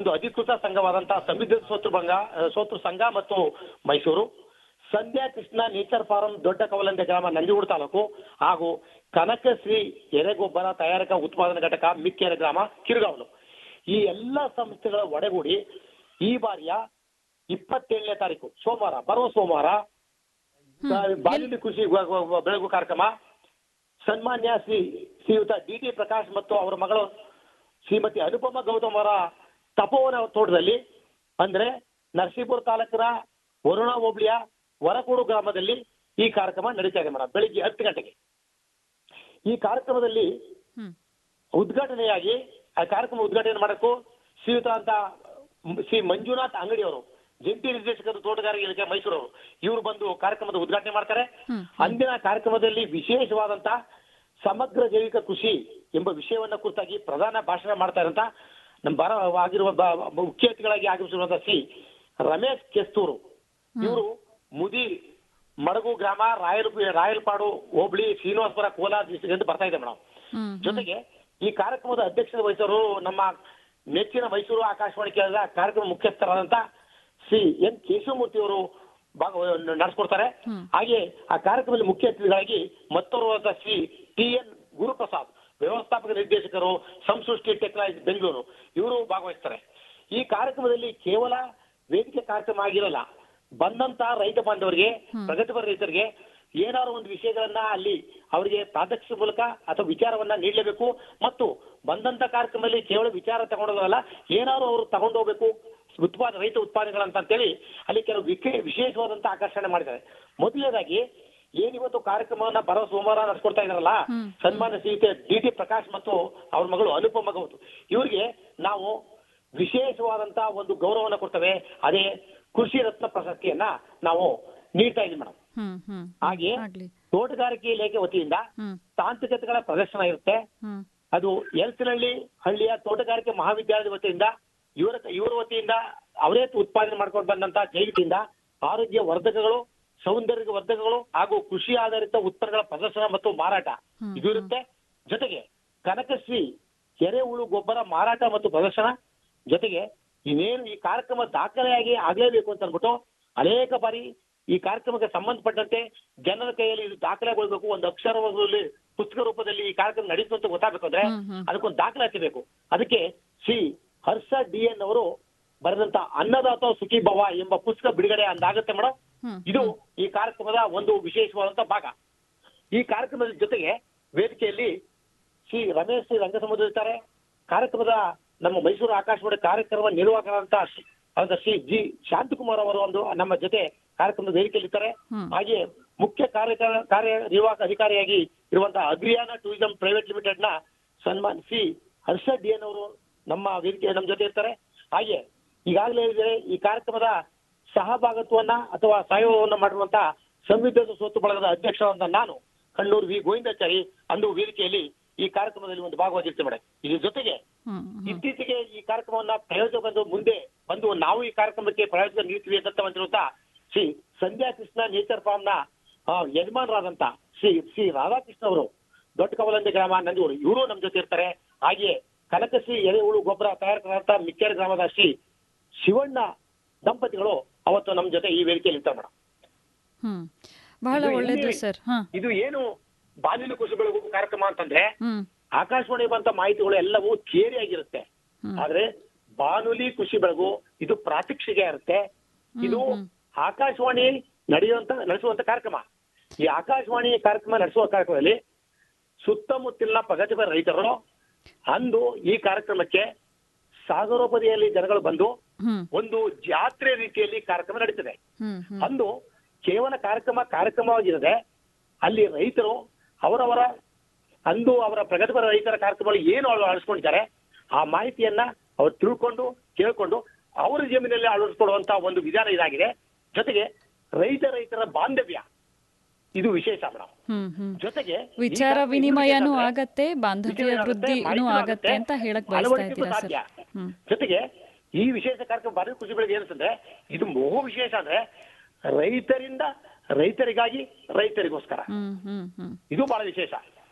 ಒಂದು ಅಧಿಕೃತ ಸಂಘವಾದಂತಹ ಸಮೃದ್ಧ ಸೋತೃ ಸಂಘ ಮತ್ತು ಮೈಸೂರು, ಸಂಧ್ಯಾ ಕೃಷ್ಣ ನೇಚರ್ ಫಾರಂ ದೊಡ್ಡ ಕವಲಂದೆ ಗ್ರಾಮ ನಂಜನಗೂಡು ತಾಲೂಕು ಹಾಗೂ ಕನಕಶ್ರೀ ಎರೆಗೊಬ್ಬರ ತಯಾರಕ ಉತ್ಪಾದನಾ ಘಟಕ ಮಿಕ್ಕೆರೆ ಗ್ರಾಮ ಕಿರುಗಾವಲು, ಈ ಎಲ್ಲ ಸಂಸ್ಥೆಗಳ ಒಡೆಗೂಡಿ ಈ ಬಾರಿಯ 27ನೇ ತಾರೀಕು ಸೋಮವಾರ, ಬರುವ ಸೋಮವಾರ ಬಾನುಲಿ ಕೃಷಿ ಬೆಳಗು ಕಾರ್ಯಕ್ರಮ ಸನ್ಮಾನ್ಯ ಶ್ರೀಯುತ ಡಿ ಟಿ ಪ್ರಕಾಶ್ ಮತ್ತು ಅವರ ಮಗಳು ಶ್ರೀಮತಿ ಅನುಪಮ ಗೌತಮ್ ಅವರ ತಪೋವನ ತೋಟದಲ್ಲಿ, ಅಂದ್ರೆ ನರಸೀಪುರ ತಾಲೂಕಿನ ವರುಣಾ ಹೋಬಳಿಯ ವರಕೋಡು ಗ್ರಾಮದಲ್ಲಿ ಈ ಕಾರ್ಯಕ್ರಮ ನಡೀತಾ ಇದೆ ಮೇಡಮ್. ಬೆಳಿಗ್ಗೆ 10 ಗಂಟೆಗೆ ಈ ಕಾರ್ಯಕ್ರಮದಲ್ಲಿ ಉದ್ಘಾಟನೆಯಾಗಿ ಆ ಕಾರ್ಯಕ್ರಮ ಉದ್ಘಾಟನೆ ಮಾಡಕ್ಕೂ ಶ್ರೀಯುತ ಅಂತ ಶ್ರೀ ಮಂಜುನಾಥ್ ಅಂಗಡಿಯವರು, ಜಂಟಿ ನಿರ್ದೇಶಕರು ತೋಟಗಾರಿಕೆ ಇಲಾಖೆ ಮೈಸೂರವರು, ಇವರು ಬಂದು ಕಾರ್ಯಕ್ರಮದ ಉದ್ಘಾಟನೆ ಮಾಡ್ತಾರೆ. ಅಂದಿನ ಕಾರ್ಯಕ್ರಮದಲ್ಲಿ ವಿಶೇಷವಾದಂತಹ ಸಮಗ್ರ ಜೈವಿಕ ಕೃಷಿ ಎಂಬ ವಿಷಯವನ್ನ ಕುರಿತಾಗಿ ಪ್ರಧಾನ ಭಾಷಣ ಮಾಡ್ತಾ ಇರಂತ ನಮ್ಮ ಆಗಿರುವ ಮುಖ್ಯ ಅತಿಥಿಗಳಾಗಿ ಆಗಮಿಸಿರುವಂತಹ ಶ್ರೀ ರಮೇಶ್ ಕೆಸ್ತೂರು, ಇವರು ಮುದಿ ಮಡಗು ಗ್ರಾಮ ರಾಯಲ್ಪಾಡು ಹೋಬಳಿ ಶ್ರೀನಿವಾಸಪುರ ಕೋಲಾರ ಡಿಸ್ಟ್ರಿಕ್ಟ್ ಅಂತ ಬರ್ತಾ ಇದೆ ಮೇಡಮ್. ಜೊತೆಗೆ ಈ ಕಾರ್ಯಕ್ರಮದ ಅಧ್ಯಕ್ಷತೆ ವಹಿಸೋರು ನಮ್ಮ ನೆಚ್ಚಿನ ಮೈಸೂರು ಆಕಾಶವಾಣಿ ಕೇಂದ್ರದ ಕಾರ್ಯಕ್ರಮ ಮುಖ್ಯಸ್ಥರಾದಂತ ಶ್ರೀ ಎನ್ ಕೇಶವಮೂರ್ತಿ ಅವರು ನಡೆಸ್ಕೊಡ್ತಾರೆ. ಹಾಗೆ ಆ ಕಾರ್ಯಕ್ರಮದಲ್ಲಿ ಮುಖ್ಯ ಅತಿಥಿಗಳಾಗಿ ಮತ್ತೋರ್ವ ಶ್ರೀ ಟಿ ಎನ್ ಗುರುಪ್ರಸಾದ್, ವ್ಯವಸ್ಥಾಪಕ ನಿರ್ದೇಶಕರು ಸಂಸೃಷ್ಟಿ ಟೆಕ್ನಾಲಜಿ ಬೆಂಗಳೂರು, ಇವರು ಭಾಗವಹಿಸ್ತಾರೆ. ಈ ಕಾರ್ಯಕ್ರಮದಲ್ಲಿ ಕೇವಲ ವೇದಿಕೆ ಕಾರ್ಯಕ್ರಮ ಆಗಿರಲ್ಲ, ಬಂದಂತ ರೈತ ಬಾಂಧವರಿಗೆ, ಪ್ರಗತಿಪರ ರೈತರಿಗೆ ಏನಾದ್ರು ಒಂದು ವಿಷಯಗಳನ್ನ ಅಲ್ಲಿ ಅವರಿಗೆ ಪ್ರಾತ್ಯಕ್ಷಿಕ ಮೂಲಕ ಅಥವಾ ವಿಚಾರವನ್ನ ನೀಡಲೇಬೇಕು. ಮತ್ತು ಬಂದಂತ ಕಾರ್ಯಕ್ರಮದಲ್ಲಿ ಕೇವಲ ವಿಚಾರ ತಗೊಂಡೋದಲ್ಲ, ಏನಾದ್ರು ಅವರು ತಗೊಂಡು ಹೋಗ್ಬೇಕು ರೈತ ಉತ್ಪಾದನೆಗಳಂತೇಳಿ ಅಲ್ಲಿ ಕೆಲವು ವಿಶೇಷವಾದಂತ ಆಕರ್ಷಣೆ ಮಾಡಿದ್ದಾರೆ. ಮೊದಲನೇದಾಗಿ ಏನಿವತ್ತು ಕಾರ್ಯಕ್ರಮವನ್ನ ಬರೋ ಸೋಮವಾರ ನಡೆಸ್ಕೊಡ್ತಾ ಇದಾರಲ್ಲ, ಸನ್ಮಾನ್ಯ ಶ್ರೀಯುತ ಡಿ ಟಿ ಪ್ರಕಾಶ್ ಮತ್ತು ಅವ್ರ ಮಗಳು ಅನುಪಮ ಗೌತು, ಇವರಿಗೆ ನಾವು ವಿಶೇಷವಾದಂತಹ ಒಂದು ಗೌರವವನ್ನು ಕೊಡ್ತೇವೆ. ಅದೇ ಕೃಷಿ ರತ್ನ ಪ್ರಶಸ್ತಿಯನ್ನ ನಾವು ನೀಡ್ತಾ ಇದ್ದೀವಿ ಮೇಡಮ್. ಹಾಗೆ ತೋಟಗಾರಿಕೆ ಇಲಾಖೆ ವತಿಯಿಂದ ತಾಂತ್ರಿಕತೆಗಳ ಪ್ರದರ್ಶನ ಇರುತ್ತೆ. ಅದು ಎಲ್ಸನಹಳ್ಳಿ ಹಳ್ಳಿಯ ತೋಟಗಾರಿಕೆ ಮಹಾವಿದ್ಯಾಲಯದ ವತಿಯಿಂದ ಇವರ ವತಿಯಿಂದ ಅವರೇ ಉತ್ಪಾದನೆ ಮಾಡ್ಕೊಂಡು ಬಂದಂತ ಜೈವಿಕದಿಂದ ಆರೋಗ್ಯ ವರ್ಧಕಗಳು, ಸೌಂದರ್ಯ ವರ್ಧಕಗಳು ಹಾಗೂ ಕೃಷಿ ಆಧಾರಿತ ಉತ್ಪನ್ನಗಳ ಪ್ರದರ್ಶನ ಮತ್ತು ಮಾರಾಟ ಇದು ಇರುತ್ತೆ. ಜೊತೆಗೆ ಕನಕಶ್ರೀ ಎರೆಹುಳು ಗೊಬ್ಬರ ಮಾರಾಟ ಮತ್ತು ಪ್ರದರ್ಶನ, ಜೊತೆಗೆ ಇನ್ನೇನು ಈ ಕಾರ್ಯಕ್ರಮ ದಾಖಲೆಯಾಗಿ ಆಗ್ಲೇಬೇಕು ಅಂತ ಅನ್ಬಿಟ್ಟು ಅನೇಕ ಬಾರಿ ಈ ಕಾರ್ಯಕ್ರಮಕ್ಕೆ ಸಂಬಂಧಪಟ್ಟಂತೆ ಜನರ ಕೈಯಲ್ಲಿ ಇದು ದಾಖಲೆಗೊಳ್ಬೇಕು. ಒಂದು ಅಕ್ಷರದಲ್ಲಿ ಪುಸ್ತಕ ರೂಪದಲ್ಲಿ ಈ ಕಾರ್ಯಕ್ರಮ ನಡೀತು ಅಂತ ಗೊತ್ತಾಗಬೇಕಂದ್ರೆ ಅದಕ್ಕೊಂದು ದಾಖಲಾತಿ ಬೇಕು. ಅದಕ್ಕೆ ಶ್ರೀ ಹರ್ಷ ಡಿ ಎನ್ ಅವರು ಬರೆದಂತ ಅನ್ನದಾತ ಸುಖಿ ಭವ ಎಂಬ ಪುಸ್ತಕ ಬಿಡುಗಡೆ ಅಂದಾಗುತ್ತೆ ಮೇಡಮ್. ಇದು ಈ ಕಾರ್ಯಕ್ರಮದ ಒಂದು ವಿಶೇಷವಾದಂತ ಭಾಗ. ಈ ಕಾರ್ಯಕ್ರಮದ ಜೊತೆಗೆ ವೇದಿಕೆಯಲ್ಲಿ ಶ್ರೀ ರಮೇಶ್ ರಂಗಸಮುದ್ರ ಇರ್ತಾರೆ. ಕಾರ್ಯಕ್ರಮದ ನಮ್ಮ ಮೈಸೂರು ಆಕಾಶವಾಣಿ ಕಾರ್ಯಕ್ರಮ ನಿರ್ವಾಹಕರಂತ ಶ್ರೀ ಜಿ ಶಾಂತಕುಮಾರ್ ಅವರು ಒಂದು ನಮ್ಮ ಜೊತೆ ಕಾರ್ಯಕ್ರಮದ ವೇದಿಕೆಯಲ್ಲಿ ಇರ್ತಾರೆ. ಹಾಗೆ ಮುಖ್ಯ ಕಾರ್ಯನಿರ್ವಾಹಕ ಅಧಿಕಾರಿಯಾಗಿ ಇರುವಂತಹ ಅಗ್ರಿಯಾನ ಟೂರಿಸಂ ಪ್ರೈವೇಟ್ ಲಿಮಿಟೆಡ್ ನ ಸನ್ಮಾನ್ ಶ್ರೀ ಹರ್ಷ ಡಿ ಎನ್ ಅವರು ನಮ್ಮ ವೇದಿಕೆ ನಮ್ಮ ಜೊತೆ ಇರ್ತಾರೆ. ಹಾಗೆ ಈಗಾಗಲೇ ಈ ಕಾರ್ಯಕ್ರಮದ ಸಹಭಾಗತ್ವವನ್ನ ಅಥವಾ ಸಹಯೋಗವನ್ನ ಮಾಡಿರುವಂತಹ ಸಂವಿಧಾನ ಸ್ವತ್ತು ಬಳಗದ ಅಧ್ಯಕ್ಷರಾದ ನಾನು ಕಣ್ಣೂರು ವಿ ಗೋವಿಂದಾಚಾರಿ ಅಂದು ವೇದಿಕೆಯಲ್ಲಿ ಈ ಕಾರ್ಯಕ್ರಮದಲ್ಲಿ ಒಂದು ಭಾಗವಾಗಿರ್ತೇವೆ ಮೇಡಮ್. ಇದ್ರ ಜೊತೆಗೆ ಇತ್ತೀಚೆಗೆ ಈ ಕಾರ್ಯಕ್ರಮವನ್ನ ಪ್ರಯೋಜಕ ಮುಂದೆ ಬಂದು ನಾವು ಈ ಕಾರ್ಯಕ್ರಮಕ್ಕೆ ಪ್ರಯೋಜಕ ನೀಡ್ತೀವಿ ಅಂತ ಬಂದಿರುವಂತ ಶ್ರೀ ಸಂಧ್ಯಾ ಕೃಷ್ಣ ನೇಚರ್ ಫಾರ್ಮ್ ನ ಯಜಮಾನರಾದಂತ ಶ್ರೀ ರಾಧಾಕೃಷ್ಣ ಅವರು ದೊಡ್ಡ ಕವಲಂದೆ ಗ್ರಾಮ ನಂಜೂರು, ಇವರು ನಮ್ಮ ಜೊತೆ ಇರ್ತಾರೆ. ಹಾಗೆ ಕನಕಶ್ರೀ ಎರೆಹುಳು ಗೊಬ್ಬರ ತಯಾರಕರಾದಂತ ಮಿಕ್ಕೆರೆ ಗ್ರಾಮದ ಶ್ರೀ ಶಿವಣ್ಣ ದಂಪತಿಗಳು ಅವತ್ತು ನಮ್ಮ ಜೊತೆ ಈ ವೇದಿಕೆಯಲ್ಲಿ ಇರ್ತಾರೆ ಮೇಡಮ್. ಬಹಳ ಒಳ್ಳೆಯದು ಸರ್. ಇದು ಏನು ಬಾನುಲಿ ಕೃಷಿ ಬೆಳಗು ಕಾರ್ಯಕ್ರಮ ಅಂತಂದ್ರೆ ಆಕಾಶವಾಣಿ ಬಂತ ಮಾಹಿತಿಗಳು ಎಲ್ಲವೂ ಥಿಯರಿ ಆಗಿರುತ್ತೆ. ಆದ್ರೆ ಬಾನುಲಿ ಕೃಷಿ ಬೆಳಗು ಇದು ಪ್ರಾತ್ಯಕ್ಷಿಕೆ ಇರುತ್ತೆ. ಇದು ಆಕಾಶವಾಣಿ ನಡೆಸುವಂತ ಕಾರ್ಯಕ್ರಮ. ಈ ಆಕಾಶವಾಣಿ ಕಾರ್ಯಕ್ರಮ ನಡೆಸುವ ಕಾರ್ಯಕ್ರಮದಲ್ಲಿ ಸುತ್ತಮುತ್ತಲಿನ ಪ್ರಗತಿಪರ ರೈತರು ಅಂದು ಈ ಕಾರ್ಯಕ್ರಮಕ್ಕೆ ಸಾಗರೋಪದಿಯಲ್ಲಿ ಜನಗಳು ಬಂದು ಒಂದು ಜಾತ್ರೆ ರೀತಿಯಲ್ಲಿ ಕಾರ್ಯಕ್ರಮ ನಡೀತದೆ. ಅಂದು ಕೇವಲ ಕಾರ್ಯಕ್ರಮವಾಗಿರದೆ ಅಲ್ಲಿ ರೈತರು ಅವರ ಪ್ರಗತಿಪರ ರೈತರ ಕಾರ್ಯಕ್ರಮಗಳು ಏನು ಅಳವಡಿಸ್ಕೊಂಡಿದ್ದಾರೆ ಆ ಮಾಹಿತಿಯನ್ನ ಅವ್ರು ತಿಳ್ಕೊಂಡು ಕೇಳ್ಕೊಂಡು ಅವರ ಜಮೀನಲ್ಲಿ ಅಳವಡಿಸ್ಕೊಳ್ಳುವಂತ ಒಂದು ವಿಧಾನ ಇದಾಗಿದೆ. ಜೊತೆಗೆ ರೈತರ ಬಾಂಧವ್ಯ ಇದು ವಿಶೇಷ ಮೇಡಮ್. ಜೊತೆಗೆ ವಿಚಾರ ವಿನಿಮಯನೂ ಆಗತ್ತೆ, ಬಾಂಧವ್ಯ ವೃದ್ಧಿನೂ ಆಗತ್ತೆ ಅಂತ ಹೇಳಕ್ ಬಯಸ್ತಾ ಇದ್ದೀರಾ ಸರ್. ಜೊತೆಗೆ ಈ ವಿಶೇಷ ಕಾರ್ಯಕ್ರಮ ಬಾನುಲಿ ಕೃಷಿ ಬೆಳಗ್ಗೆ ಏನಂತಂದ್ರೆ ಇದು ಬಹು ವಿಶೇಷ ಅಂದ್ರೆ ರೈತರಿಂದ ರೈತರಿಗಾಗಿ ರೈತರಿಗೋಸ್ಕರ ಇದು ಬಹಳ ವಿಶೇಷ.